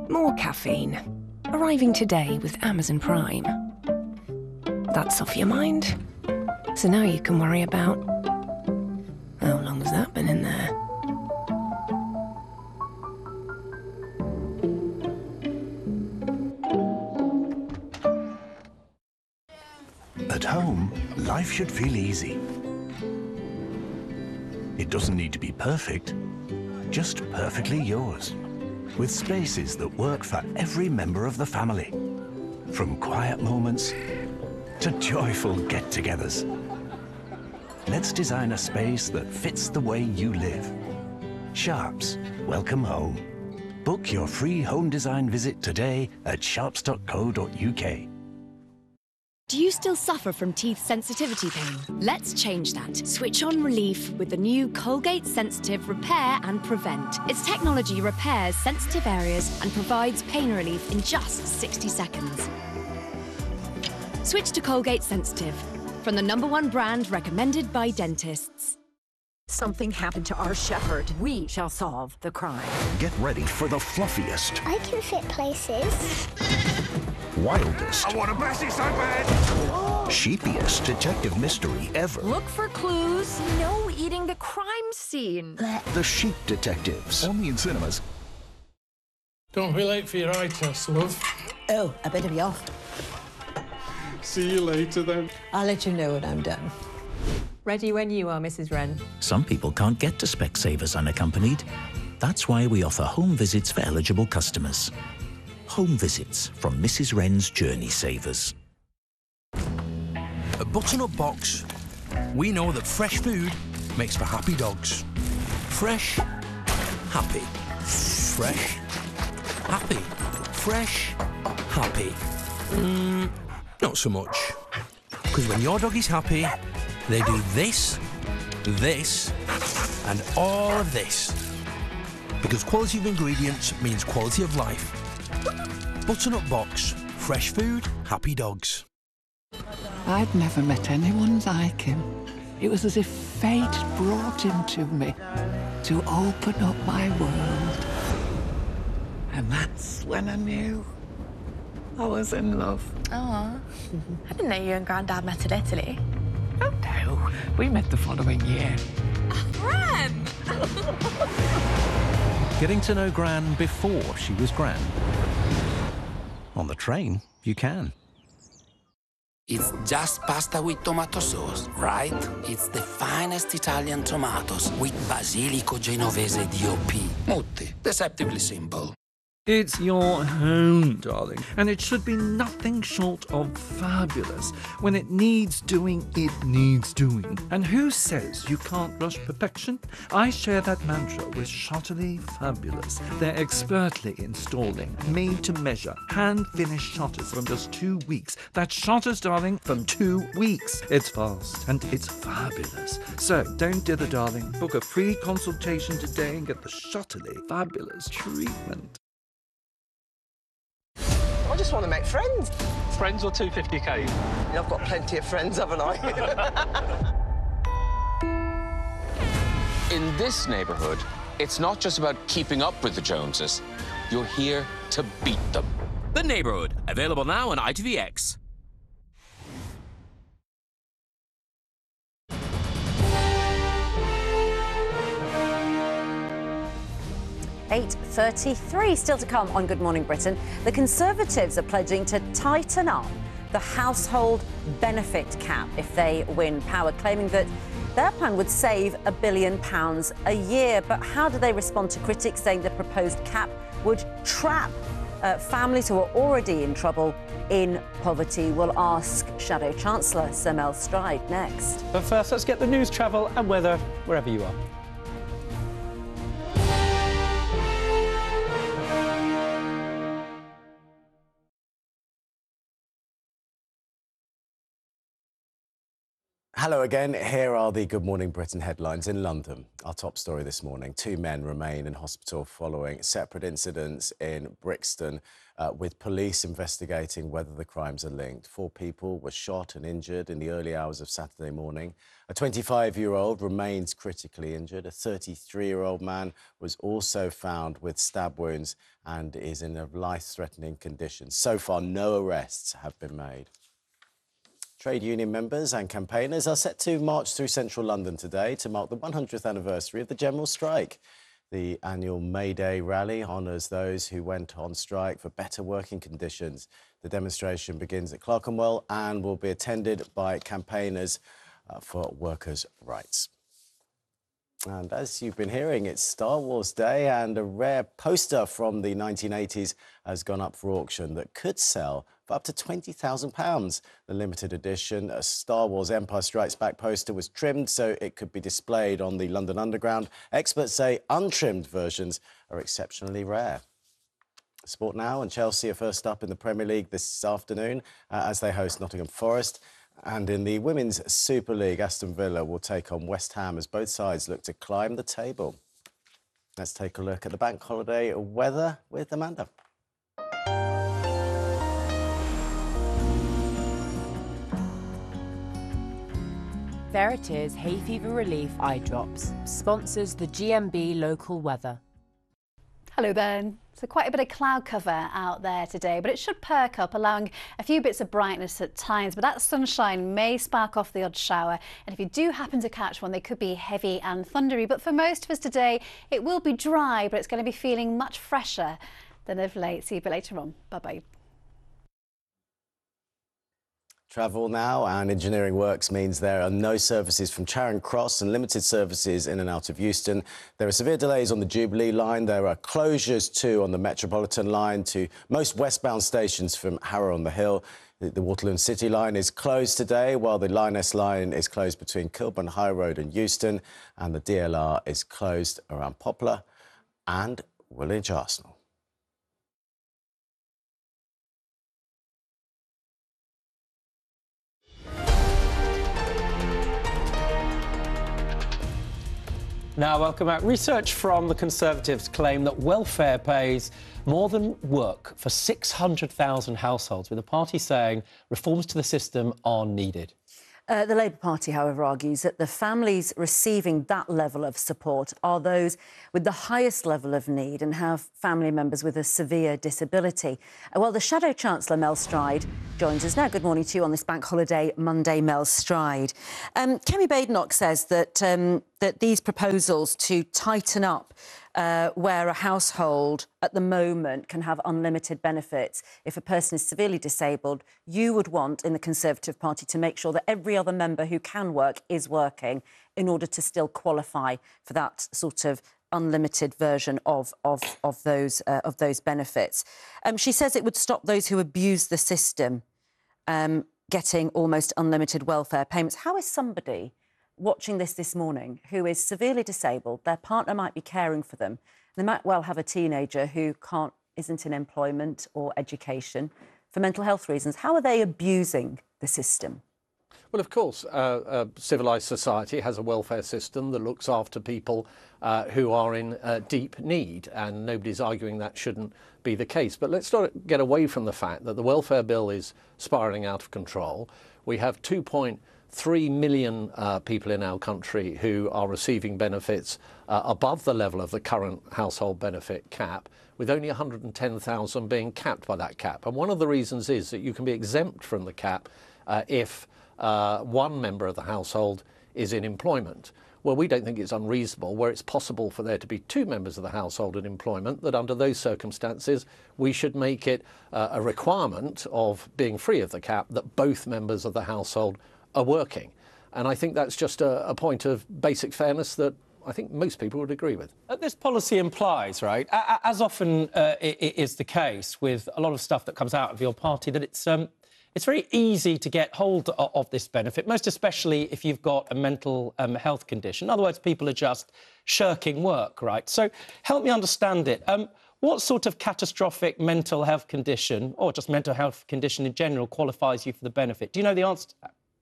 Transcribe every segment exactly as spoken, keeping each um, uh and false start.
More caffeine. Arriving today with Amazon Prime. That's off your mind. So now you can worry about... how long has that been in there? At home, life should feel easy. It doesn't need to be perfect, just perfectly yours. With spaces that work for every member of the family. From quiet moments to joyful get-togethers. Let's design a space that fits the way you live. Sharps, welcome home. Book your free home design visit today at sharps dot co dot U K. Do you still suffer from teeth sensitivity pain? Let's change that. Switch on relief with the new Colgate Sensitive Repair and Prevent. Its technology repairs sensitive areas and provides pain relief in just sixty seconds. Switch to Colgate Sensitive, from the number one brand recommended by dentists. Something happened to our shepherd. We shall solve the crime. Get ready for the fluffiest, I can fit places. wildest, I want a Bessie so bad! sheepiest detective mystery ever. Look for clues. No eating the crime scene. The Sheep Detectives. Only in cinemas. Don't be late for your eye test, love. Oh, I better be off. See you later, then. I'll let you know when I'm done. Ready when you are, Missus Wren. Some people can't get to Specsavers unaccompanied. That's why we offer home visits for eligible customers. Home visits from Missus Wren's Journey Savers. At Button-Up Box, we know that fresh food makes for happy dogs. Fresh, happy. Fresh, happy. Fresh, happy. Mm, not so much. Because when your dog is happy, they do this, this, and all of this. Because quality of ingredients means quality of life. Button-Up Box. Fresh food, happy dogs. I'd never met anyone like him. It was as if fate brought him to me to open up my world. And that's when I knew I was in love. Oh, I didn't know you and Grandad met in Italy. Oh, no. We met the following year. Gran! Getting to know Gran before she was Gran. On the train, you can. It's just pasta with tomato sauce, right? It's the finest Italian tomatoes with basilico genovese D O P. Mutti, deceptively simple. It's your home, darling, and it should be nothing short of fabulous. When it needs doing, it needs doing. And who says you can't rush perfection? I share that mantra with Shotterly Fabulous. They're expertly installing, made to measure, hand-finished shutters from just two weeks. That's shutters, darling, from two weeks. It's fast and it's fabulous. So don't dither, darling. Book a free consultation today and get the Shotterly Fabulous treatment. I just want to make friends. Friends or two fifty K? Yeah, I've got plenty of friends, haven't I? In this neighborhood, it's not just about keeping up with the Joneses. You're here to beat them. The Neighborhood, available now on I T V X. eight thirty-three, still to come on Good Morning Britain. The Conservatives are pledging to tighten up the household benefit cap if they win power, claiming that their plan would save a billion pounds a year. But how do they respond to critics saying the proposed cap would trap uh, families who are already in trouble in poverty? We'll ask Shadow Chancellor Sir Mel Stride next. But first, let's get the news, travel and weather wherever you are. Hello again. Here are the Good Morning Britain headlines in London. Our top story this morning. Two men remain in hospital following separate incidents in Brixton, uh, with police investigating whether the crimes are linked. Four people were shot and injured in the early hours of Saturday morning. A twenty-five-year-old remains critically injured. A thirty-three-year-old man was also found with stab wounds and is in a life-threatening condition. So far, no arrests have been made. Trade union members and campaigners are set to march through central London today to mark the one hundredth anniversary of the general strike. The annual May Day rally honours those who went on strike for better working conditions. The demonstration begins at Clerkenwell and will be attended by campaigners uh, for workers' rights. And as you've been hearing, it's Star Wars Day, and a rare poster from the nineteen eighties has gone up for auction that could sell for up to twenty thousand pounds. The limited edition a Star Wars Empire Strikes Back poster was trimmed so it could be displayed on the London Underground. Experts say untrimmed versions are exceptionally rare. Sport now, and Chelsea are first up in the Premier League this afternoon uh, as they host Nottingham Forest. And in the Women's Super League, Aston Villa will take on West Ham as both sides look to climb the table. Let's take a look at the bank holiday weather with Amanda. Verity's Hay Fever Relief Eye Drops sponsors the G M B local weather. Hello there. So quite a bit of cloud cover out there today, but it should perk up, allowing a few bits of brightness at times. But that sunshine may spark off the odd shower. And if you do happen to catch one, they could be heavy and thundery. But for most of us today, it will be dry, but it's going to be feeling much fresher than of late. See you a bit later on. Bye-bye. Travel now, and engineering works means there are no services from Charing Cross and limited services in and out of Euston. There are severe delays on the Jubilee line. There are closures too on the Metropolitan line to most westbound stations from Harrow-on-the-Hill. The, the Waterloo City line is closed today, while the Lioness line is closed between Kilburn High Road and Euston, and the D L R is closed around Poplar and Woolwich Arsenal. Now, welcome back. Research from the Conservatives claim that welfare pays more than work for six hundred thousand households, with the party saying reforms to the system are needed. Uh, the Labour Party, however, argues that the families receiving that level of support are those with the highest level of need and have family members with a severe disability. Uh, well, the Shadow Chancellor, Mel Stride, joins us now. Good morning to you on this bank holiday Monday, Mel Stride. Um, Kemi Badenoch says that, um, that these proposals to tighten up Uh, where a household at the moment can have unlimited benefits if a person is severely disabled, you would want in the Conservative Party to make sure that every other member who can work is working in order to still qualify for that sort of unlimited version of, of, of, those, uh, of those benefits. Um, she says it would stop those who abuse the system um, getting almost unlimited welfare payments. How is somebody watching this this morning who is severely disabled, their partner might be caring for them, they might well have a teenager who can't, isn't in employment or education for mental health reasons, how are they abusing the system? Well, of course, uh, a civilised society has a welfare system that looks after people uh, who are in uh, deep need, and nobody's arguing that shouldn't be the case. But let's not get away from the fact that the welfare bill is spiralling out of control. We have two point three million uh, people in our country who are receiving benefits uh, above the level of the current household benefit cap, with only one hundred ten thousand being capped by that cap. And one of the reasons is that you can be exempt from the cap uh, if uh, one member of the household is in employment. Well, we don't think it's unreasonable, where it's possible for there to be two members of the household in employment, that under those circumstances we should make it uh, a requirement of being free of the cap that both members of the household are working. And I think that's just a, a point of basic fairness that I think most people would agree with. This policy implies, right, as often uh, is the case with a lot of stuff that comes out of your party, that it's um, it's very easy to get hold of, of this benefit, most especially if you've got a mental um, health condition. In other words, people are just shirking work, right? So help me understand it. Um, what sort of catastrophic mental health condition, or just mental health condition in general, qualifies you for the benefit? Do you know the answer to that?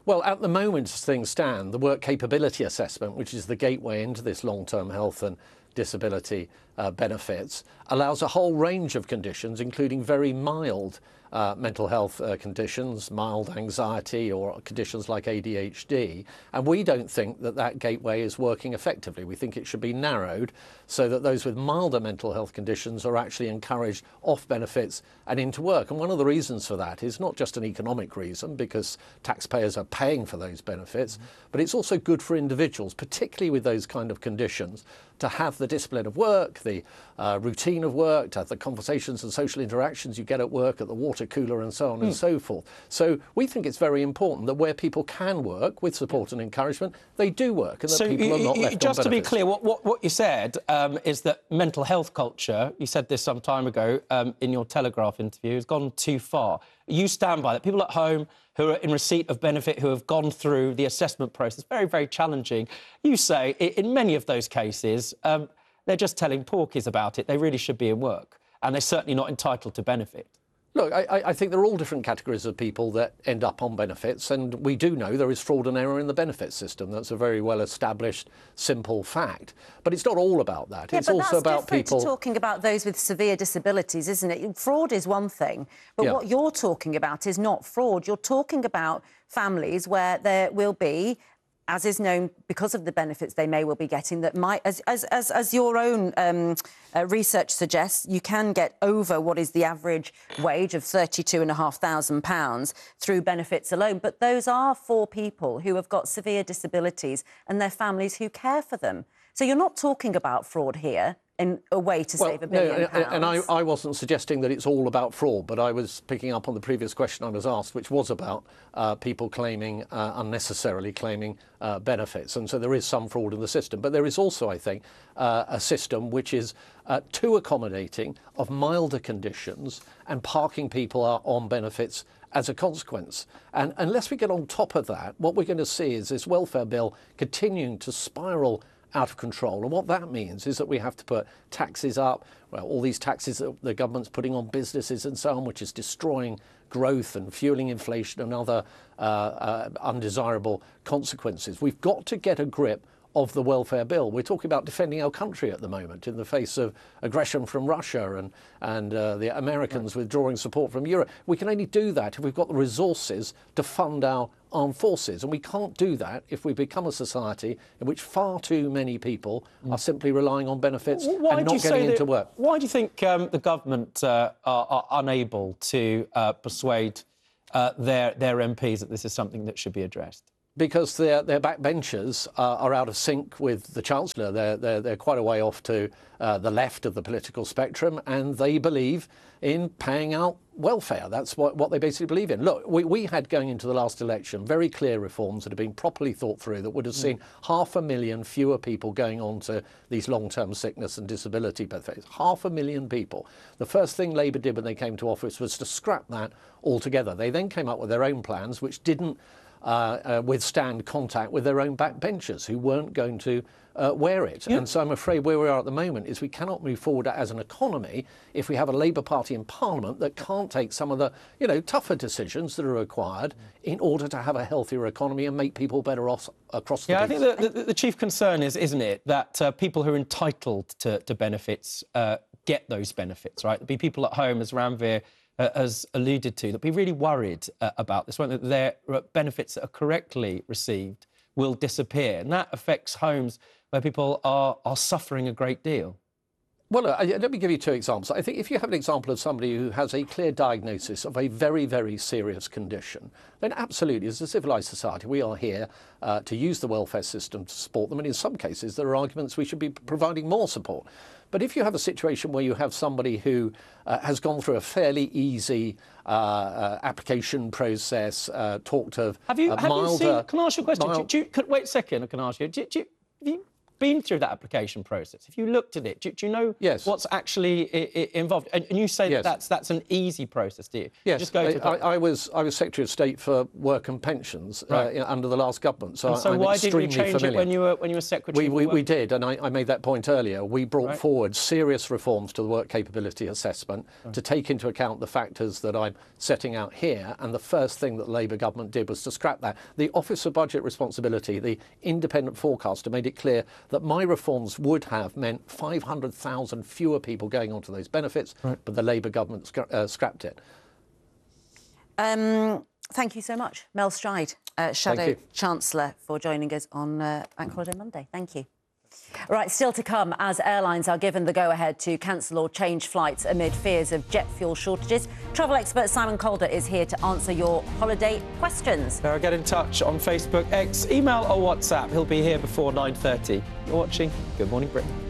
Well, at the moment, as things stand, the work capability assessment, which is the gateway into this long-term health and disability uh, benefits, allows a whole range of conditions, including very mild uh, mental health uh, conditions, mild anxiety, or conditions like A D H D. And we don't think that that gateway is working effectively. We think it should be narrowed so that those with milder mental health conditions are actually encouraged off benefits and into work. And one of the reasons for that is not just an economic reason, because taxpayers are paying for those benefits, mm-hmm. but it's also good for individuals, particularly with those kind of conditions, to have the discipline of work, the uh, routine of work, to have the conversations and social interactions you get at work, at the water cooler and so on mm. and so forth. So we think it's very important that where people can work with support and encouragement, they do work, and that so people you, are not you, left just on to be benefits. clear, what, what, what you said um, is that mental health culture, you said this some time ago um, in your Telegraph interview, has gone too far. You stand by that. People at home who are in receipt of benefit, who have gone through the assessment process, very, very challenging. You say, in many of those cases, um, they're just telling porkies about it. They really should be in work, and they're certainly not entitled to benefit. Look, I, I think there are all different categories of people that end up on benefits, and we do know there is fraud and error in the benefits system. That's a very well-established, simple fact. But it's not all about that. Yeah, it's but also that's about different people to talking about those with severe disabilities, isn't it? Fraud is one thing, but Yeah. what you're talking about is not fraud. You're talking about families where there will be, as is known because of the benefits they may well be getting, that might, as as as, as your own um, uh, research suggests, you can get over what is the average wage of thirty-two and a half thousand pounds through benefits alone. But those are for people who have got severe disabilities and their families who care for them. So you're not talking about fraud here in a way to well, save a billion no, pounds. and I, I wasn't suggesting that it's all about fraud, but I was picking up on the previous question I was asked, which was about uh, people claiming, uh, unnecessarily claiming uh, benefits. And so there is some fraud in the system. But there is also, I think, uh, a system which is uh, too accommodating of milder conditions and parking people on benefits as a consequence. And unless we get on top of that, what we're going to see is this welfare bill continuing to spiral out of control. And what that means is that we have to put taxes up, well, all these taxes that the government's putting on businesses and so on, which is destroying growth and fueling inflation and other uh, uh, undesirable consequences. We've got to get a grip of the welfare bill. We're talking about defending our country at the moment in the face of aggression from Russia and, and uh, the Americans withdrawing support from Europe. We can only do that if we've got the resources to fund our armed forces, and we can't do that if we become a society in which far too many people mm. are simply relying on benefits why and not getting into that, work. Why do you think um, the government uh, are, are unable to uh, persuade uh, their, their M Ps that this is something that should be addressed? Because their, their backbenchers uh, are out of sync with the Chancellor. They're, they're, they're quite a way off to uh, the left of the political spectrum, and they believe in paying out welfare. That's what, what they basically believe in. Look, we, we had, going into the last election, very clear reforms that have been properly thought through that would have seen mm. half a million fewer people going on to these long-term sickness and disability benefits. Half a million people. The first thing Labour did when they came to office was to scrap that altogether. They then came up with their own plans, which didn't Uh, uh, withstand contact with their own backbenchers who weren't going to uh, wear it. Yeah. And so I'm afraid where we are at the moment is we cannot move forward as an economy if we have a Labour Party in Parliament that can't take some of the, you know, tougher decisions that are required in order to have a healthier economy and make people better off across the Yeah, piece. I think the, the, the chief concern is, isn't it, that uh, people who are entitled to, to benefits uh, get those benefits, right? There'll be people at home, as Ranveer Uh, has alluded to, that be really worried uh, about this, whether their benefits that are correctly received will disappear. And that affects homes where people are, are suffering a great deal. Well, uh, let me give you two examples. I think if you have an example of somebody who has a clear diagnosis of a very, very serious condition, then absolutely, as a civilised society, we are here uh, to use the welfare system to support them. And in some cases, there are arguments we should be providing more support. But if you have a situation where you have somebody who uh, has gone through a fairly easy uh, uh, application process, uh, talked of have you, uh, have milder... you seen, can I ask you a question? Mild, do you, do you, wait a second, can I ask you, do, do you, have you been through that application process? Have you looked at it? Do, do you know yes. what's actually I I involved? And, and you say yes. that that's that's an easy process, do you? Yes, Just go to I, I, I was I was Secretary of State for Work and Pensions right. uh, under the last government, so, and so I'm why extremely didn't you change familiar. it when you were when you were Secretary? We we, for we did, and I, I made that point earlier. We brought right. forward serious reforms to the work capability assessment right. to take into account the factors that I'm setting out here. And the first thing that the Labour government did was to scrap that. The Office of Budget Responsibility, the independent forecaster, made it clear that my reforms would have meant five hundred thousand fewer people going onto those benefits, right. but the Labour government scra uh, scrapped it. Um, thank you so much, Mel Stride, uh, Shadow Chancellor, for joining us on uh, Bank Holiday Monday. Thank you. Right, still to come, as airlines are given the go-ahead to cancel or change flights amid fears of jet fuel shortages. Travel expert Simon Calder is here to answer your holiday questions. Sarah, get in touch on Facebook, X, email or WhatsApp. He'll be here before nine thirty. You're watching Good Morning Britain.